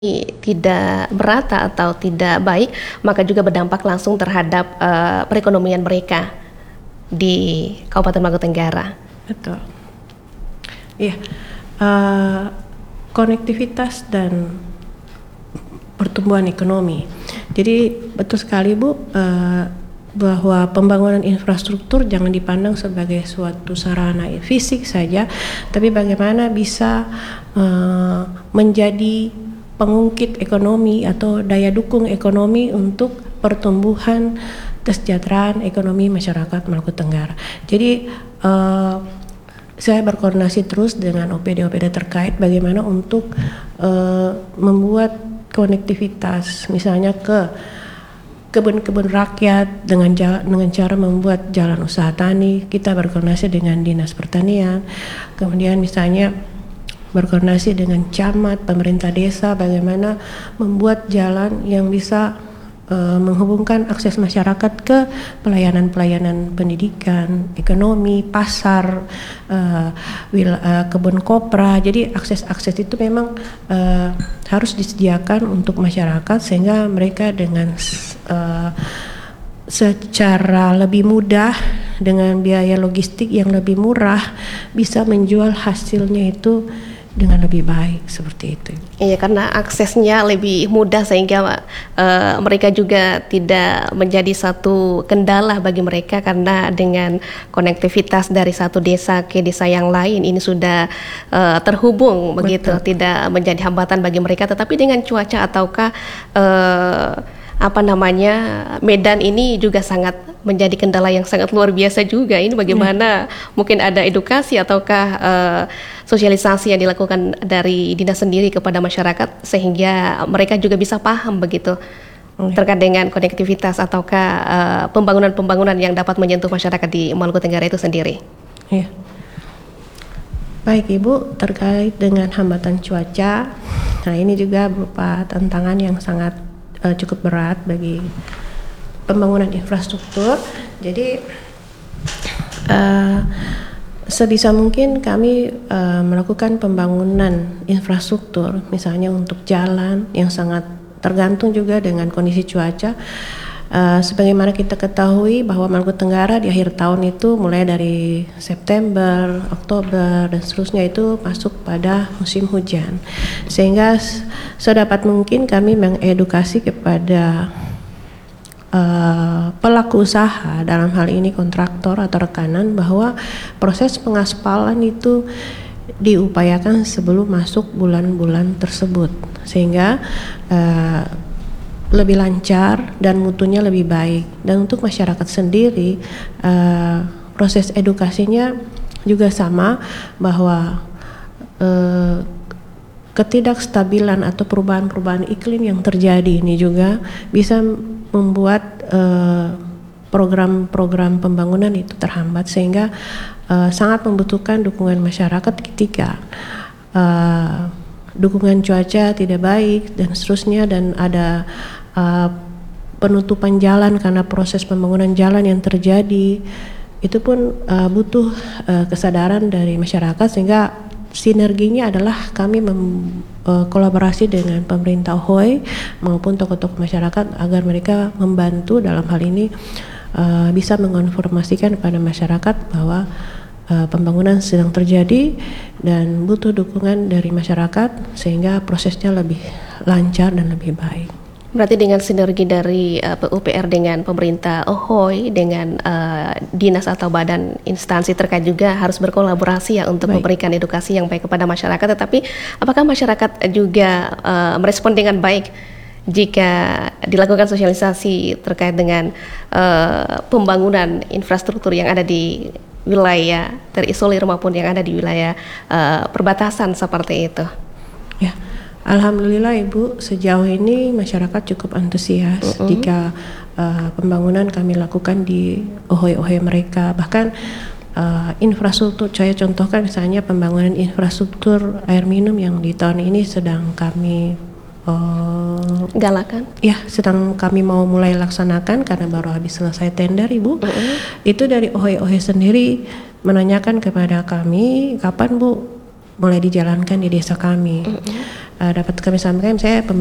tidak merata atau tidak baik, maka juga berdampak langsung terhadap perekonomian mereka di Kabupaten Maluku Tenggara. Betul. Iya, konektivitas dan pertumbuhan ekonomi. Jadi betul sekali Bu, bahwa pembangunan infrastruktur jangan dipandang sebagai suatu sarana fisik saja, tapi bagaimana bisa menjadi pengungkit ekonomi atau daya dukung ekonomi untuk pertumbuhan kesejahteraan ekonomi masyarakat Maluku Tenggara. Jadi saya berkoordinasi terus dengan OPD-OPD terkait bagaimana untuk membuat konektivitas, misalnya ke kebun-kebun rakyat dengan cara membuat jalan usaha tani. Kita berkoordinasi dengan Dinas Pertanian, kemudian misalnya berkoordinasi dengan camat, pemerintah desa, bagaimana membuat jalan yang bisa menghubungkan akses masyarakat ke pelayanan-pelayanan pendidikan, ekonomi, pasar, kebun kopra. Jadi akses-akses itu memang harus disediakan untuk masyarakat sehingga mereka dengan secara lebih mudah dengan biaya logistik yang lebih murah bisa menjual hasilnya itu dengan lebih baik, seperti itu. Iya, karena aksesnya lebih mudah sehingga mereka juga tidak menjadi satu kendala bagi mereka, karena dengan konektivitas dari satu desa ke desa yang lain ini sudah terhubung. Betul. Begitu, tidak menjadi hambatan bagi mereka. Tetapi dengan cuaca ataukah medan ini juga sangat menjadi kendala yang sangat luar biasa juga. Ini bagaimana mungkin ada edukasi ataukah sosialisasi yang dilakukan dari dinas sendiri kepada masyarakat sehingga mereka juga bisa paham begitu terkait dengan konektivitas ataukah pembangunan-pembangunan yang dapat menyentuh masyarakat di Maluku Tenggara itu sendiri. Iya. Baik Ibu, terkait dengan hambatan cuaca, nah ini juga berupa tantangan yang sangat cukup berat bagi pembangunan infrastruktur. Jadi sebisa mungkin kami melakukan pembangunan infrastruktur, misalnya untuk jalan yang sangat tergantung juga dengan kondisi cuaca. Sebagaimana kita ketahui bahwa Maluku Tenggara di akhir tahun itu mulai dari September, Oktober dan seterusnya itu masuk pada musim hujan, sehingga sedapat mungkin kami mengedukasi kepada pelaku usaha, dalam hal ini kontraktor atau rekanan, bahwa proses pengaspalan itu diupayakan sebelum masuk bulan-bulan tersebut sehingga lebih lancar dan mutunya lebih baik. Dan untuk masyarakat sendiri proses edukasinya juga sama, bahwa ketidakstabilan atau perubahan-perubahan iklim yang terjadi ini juga bisa membuat program-program pembangunan itu terhambat, sehingga sangat membutuhkan dukungan masyarakat ketika dukungan cuaca tidak baik dan seterusnya, dan ada penutupan jalan karena proses pembangunan jalan yang terjadi. Itu pun butuh kesadaran dari masyarakat, sehingga sinerginya adalah kami kolaborasi dengan pemerintah Ohoi maupun tokoh-tokoh masyarakat agar mereka membantu dalam hal ini, bisa menginformasikan kepada masyarakat bahwa pembangunan sedang terjadi dan butuh dukungan dari masyarakat sehingga prosesnya lebih lancar dan lebih baik. Berarti dengan sinergi dari PUPR dengan pemerintah Ohoi, dengan dinas atau badan instansi terkait juga harus berkolaborasi ya untuk memberikan edukasi yang baik kepada masyarakat. Tetapi apakah masyarakat juga merespon dengan baik jika dilakukan sosialisasi terkait dengan pembangunan infrastruktur yang ada di wilayah terisolir maupun yang ada di wilayah perbatasan seperti itu? Ya. Alhamdulillah Ibu, sejauh ini masyarakat cukup antusias jika pembangunan kami lakukan di Ohoi-Ohoi mereka. Bahkan infrastruktur, saya contohkan misalnya pembangunan infrastruktur air minum yang di tahun ini sedang kami galakan. Ya, sedang kami mau mulai laksanakan karena baru habis selesai tender Ibu. Itu dari Ohoi-Ohoi sendiri menanyakan kepada kami, kapan Bu mulai dijalankan di desa kami. Dapat kami sampaikan, saya